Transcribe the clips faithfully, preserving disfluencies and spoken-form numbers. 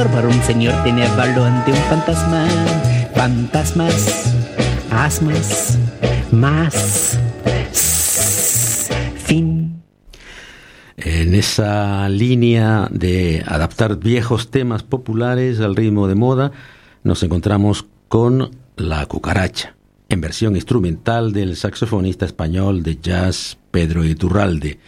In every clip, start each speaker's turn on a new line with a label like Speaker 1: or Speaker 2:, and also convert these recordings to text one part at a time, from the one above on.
Speaker 1: bárbaro, un señor tenía valor ante un fantasma. Fantasmas, asmas, más, fin.
Speaker 2: En esa línea de adaptar viejos temas populares al ritmo de moda, nos encontramos con La Cucaracha, en versión instrumental del saxofonista español de jazz Pedro Iturralde.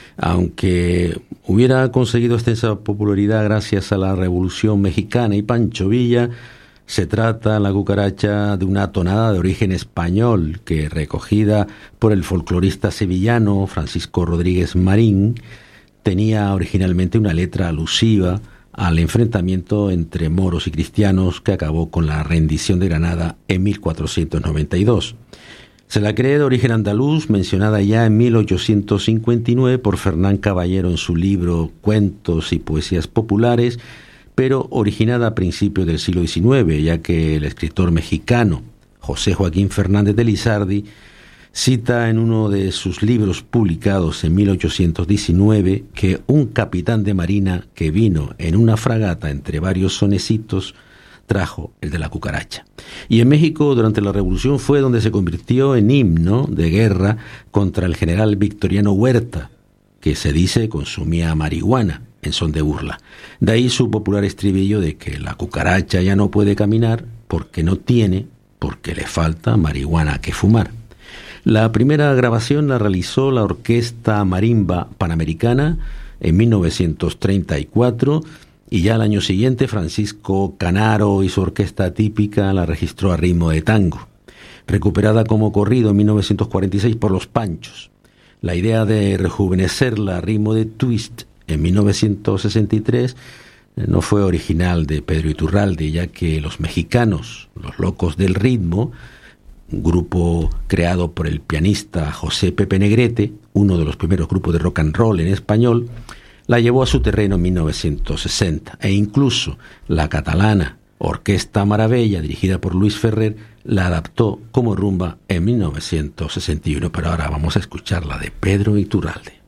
Speaker 2: Aunque hubiera conseguido extensa popularidad gracias a la Revolución Mexicana y Pancho Villa, se trata, La Cucaracha, de una tonada de origen español que, recogida por el folclorista sevillano Francisco Rodríguez Marín, tenía originalmente una letra alusiva al enfrentamiento entre moros y cristianos que acabó con la rendición de Granada en mil cuatrocientos noventa y dos. Se la cree de origen andaluz, mencionada ya en mil ochocientos cincuenta y nueve por Fernán Caballero en su libro Cuentos y Poesías Populares, pero originada a principios del siglo diecinueve, ya que el escritor mexicano José Joaquín Fernández de Lizardi cita en uno de sus libros publicados en mil ochocientos diecinueve que un capitán de marina que vino en una fragata entre varios sonecitos trajo el de La Cucaracha. Y en México, durante la Revolución, fue donde se convirtió en himno de guerra contra el general Victoriano Huerta, que se dice consumía marihuana en son de burla. De ahí su popular estribillo de que la cucaracha ya no puede caminar porque no tiene, porque le falta marihuana que fumar. La primera grabación la realizó la Orquesta Marimba Panamericana en mil novecientos treinta y cuatro, y ya al año siguiente Francisco Canaro y su orquesta típica la registró a ritmo de tango, recuperada como corrido en mil novecientos cuarenta y seis por Los Panchos. La idea de rejuvenecerla a ritmo de twist en mil novecientos sesenta y tres no fue original de Pedro Iturralde, ya que los mexicanos, los Locos del Ritmo, un grupo creado por el pianista José Pepe Negrete, uno de los primeros grupos de rock and roll en español, la llevó a su terreno en mil novecientos sesenta, e incluso la catalana Orquesta Maravella, dirigida por Luis Ferrer, la adaptó como rumba en mil novecientos sesenta y uno, pero ahora vamos a escuchar la de Pedro Iturralde.